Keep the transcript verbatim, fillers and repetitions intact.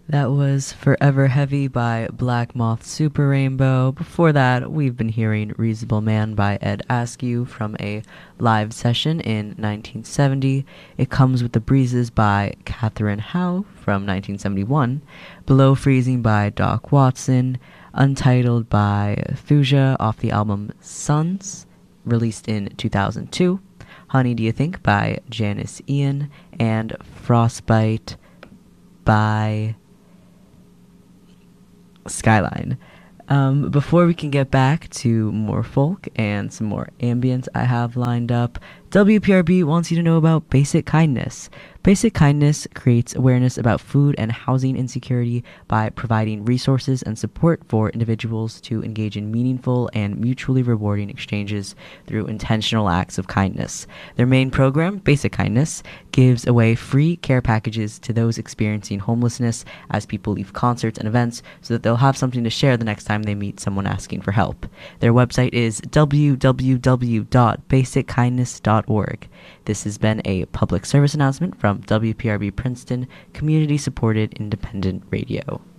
That was Forever Heavy by Black Moth Super Rainbow. Before that, we've been hearing Reasonable Man by Ed Askew from a live session in nineteen seventy. It Comes with the Breezes by Catherine Howe from nineteen seventy-one. Below Freezing by Doc Watson. Untitled by Thuja off the album Sons, released in two thousand two. Honey Do You Think by Janice Ian. And Frostbite by Skyline. Um, before we can get back to more folk and some more ambient I have lined up, W P R B wants you to know about Basic Kindness. Basic Kindness creates awareness about food and housing insecurity by providing resources and support for individuals to engage in meaningful and mutually rewarding exchanges through intentional acts of kindness. Their main program, Basic Kindness, gives away free care packages to those experiencing homelessness as people leave concerts and events so that they'll have something to share the next time they meet someone asking for help. Their website is w w w dot basic kindness dot org. This has been a public service announcement from W P R B Princeton, community-supported independent radio.